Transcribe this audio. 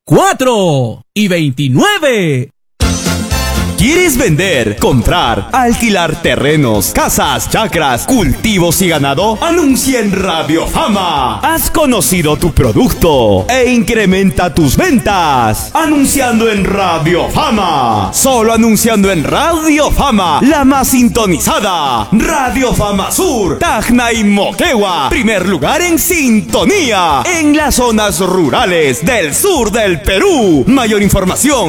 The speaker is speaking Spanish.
4:29. ¿Quieres vender, comprar, alquilar terrenos, casas, chacras, cultivos y ganado? Anuncia en Radio Fama. Has conocido tu producto e incrementa tus ventas. Anunciando en Radio Fama. Solo anunciando en Radio Fama, la más sintonizada. Radio Fama Sur, Tacna y Moquegua. Primer lugar en sintonía en las zonas rurales del sur del Perú. Mayor información